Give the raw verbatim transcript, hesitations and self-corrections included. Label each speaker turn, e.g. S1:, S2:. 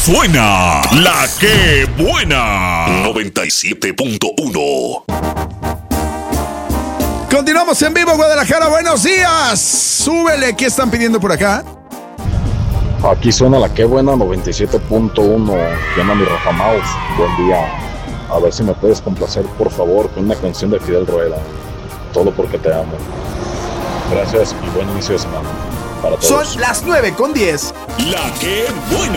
S1: suena la que buena. noventa y siete punto uno.
S2: Continuamos en vivo, Guadalajara. Buenos días. Súbele. ¿Qué están pidiendo por acá?
S3: Aquí suena la que buena noventa y siete punto uno. Llama mi Rafa Maus. Buen día. A ver si me puedes complacer, por favor, con una canción de Fidel Rueda. Todo porque te amo. Gracias y buen inicio de semana para todos.
S2: Son las nueve con diez.
S1: La que buena.